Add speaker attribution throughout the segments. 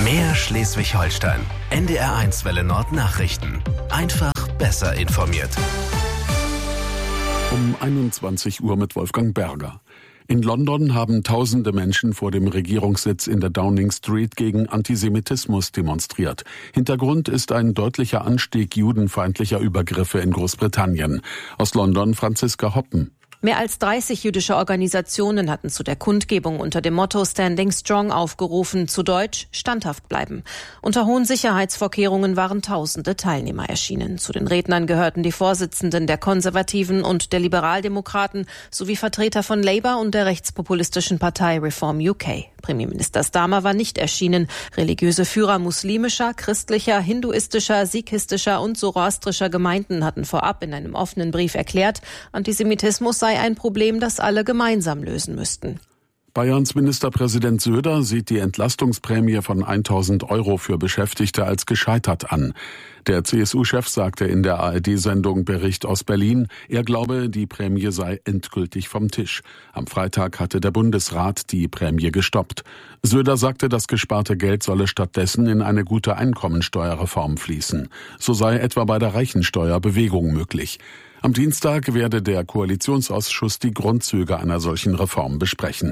Speaker 1: Mehr Schleswig-Holstein. NDR1 Welle Nord Nachrichten. Einfach besser informiert.
Speaker 2: Um 21 Uhr mit Wolfgang Berger. In London haben tausende Menschen vor dem Regierungssitz in der Downing Street gegen Antisemitismus demonstriert. Hintergrund ist ein deutlicher Anstieg judenfeindlicher Übergriffe in Großbritannien. Aus London Franziska Hoppen.
Speaker 3: Mehr als 30 jüdische Organisationen hatten zu der Kundgebung unter dem Motto Standing Strong aufgerufen, zu Deutsch standhaft bleiben. Unter hohen Sicherheitsvorkehrungen waren tausende Teilnehmer erschienen. Zu den Rednern gehörten die Vorsitzenden der Konservativen und der Liberaldemokraten sowie Vertreter von Labour und der rechtspopulistischen Partei Reform UK. Premierminister Starmer war nicht erschienen. Religiöse Führer muslimischer, christlicher, hinduistischer, sikhistischer und zoroastrischer Gemeinden hatten vorab in einem offenen Brief erklärt, Antisemitismus sei ein Problem, das alle gemeinsam lösen müssten.
Speaker 2: Bayerns Ministerpräsident Söder sieht die Entlastungsprämie von 1.000 € für Beschäftigte als gescheitert an. Der CSU-Chef sagte in der ARD-Sendung Bericht aus Berlin, er glaube, die Prämie sei endgültig vom Tisch. Am Freitag hatte der Bundesrat die Prämie gestoppt. Söder sagte, das gesparte Geld solle stattdessen in eine gute Einkommensteuerreform fließen. So sei etwa bei der Reichensteuer Bewegung möglich. Am Dienstag werde der Koalitionsausschuss die Grundzüge einer solchen Reform besprechen.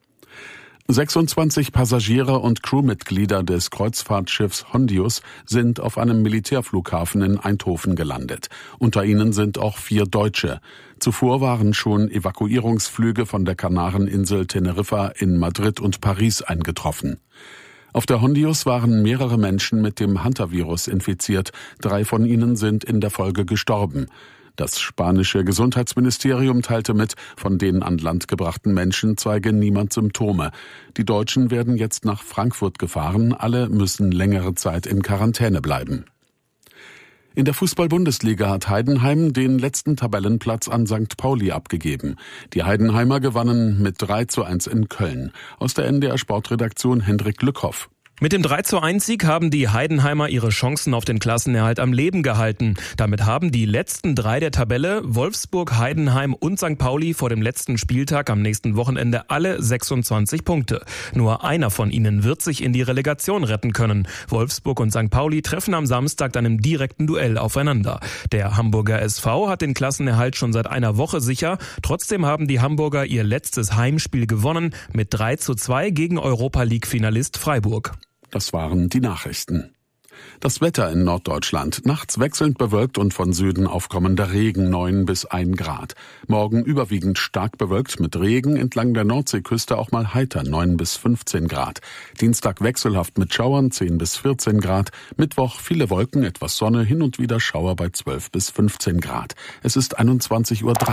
Speaker 2: 26 Passagiere und Crewmitglieder des Kreuzfahrtschiffs Hondius sind auf einem Militärflughafen in Eindhoven gelandet. Unter ihnen sind auch 4 Deutsche. Zuvor waren schon Evakuierungsflüge von der Kanareninsel Teneriffa in Madrid und Paris eingetroffen. Auf der Hondius waren mehrere Menschen mit dem Hantavirus infiziert. 3 von ihnen sind in der Folge gestorben. Das spanische Gesundheitsministerium teilte mit, von den an Land gebrachten Menschen zeige niemand Symptome. Die Deutschen werden jetzt nach Frankfurt gefahren, alle müssen längere Zeit in Quarantäne bleiben. In der Fußball-Bundesliga hat Heidenheim den letzten Tabellenplatz an St. Pauli abgegeben. Die Heidenheimer gewannen mit 3:1 in Köln. Aus der NDR Sportredaktion Hendrik Lückhoff.
Speaker 4: Mit dem 3:1-Sieg haben die Heidenheimer ihre Chancen auf den Klassenerhalt am Leben gehalten. Damit haben die letzten 3 der Tabelle, Wolfsburg, Heidenheim und St. Pauli, vor dem letzten Spieltag am nächsten Wochenende alle 26 Punkte. Nur einer von ihnen wird sich in die Relegation retten können. Wolfsburg und St. Pauli treffen am Samstag dann im direkten Duell aufeinander. Der Hamburger SV hat den Klassenerhalt schon seit einer Woche sicher. Trotzdem haben die Hamburger ihr letztes Heimspiel gewonnen mit 3:2 gegen Europa-League-Finalist Freiburg.
Speaker 2: Das waren die Nachrichten. Das Wetter in Norddeutschland. Nachts wechselnd bewölkt und von Süden aufkommender Regen, 9 bis 1 Grad. Morgen überwiegend stark bewölkt mit Regen, entlang der Nordseeküste auch mal heiter, 9 bis 15 Grad. Dienstag wechselhaft mit Schauern, 10 bis 14 Grad. Mittwoch viele Wolken, etwas Sonne, hin und wieder Schauer bei 12 bis 15 Grad. Es ist 21:03 Uhr.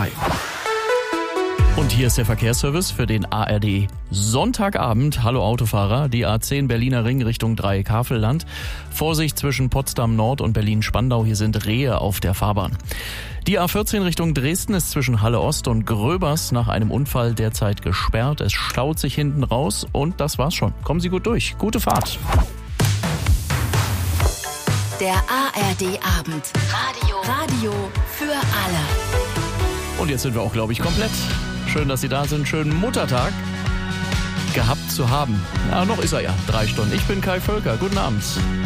Speaker 5: Und hier ist der Verkehrsservice für den ARD Sonntagabend. Hallo Autofahrer, die A10 Berliner Ring Richtung Dreieck-Havelland. Vorsicht zwischen Potsdam Nord und Berlin-Spandau, hier sind Rehe auf der Fahrbahn. Die A14 Richtung Dresden ist zwischen Halle Ost und Gröbers nach einem Unfall derzeit gesperrt. Es staut sich hinten raus und das war's schon. Kommen Sie gut durch. Gute Fahrt.
Speaker 6: Der ARD Abend. Radio für alle.
Speaker 5: Und jetzt sind wir auch, glaube ich, komplett. Schön, dass Sie da sind. Schönen Muttertag gehabt zu haben. Ja, noch ist er ja. 3 Stunden. Ich bin Kai Völker. Guten Abend.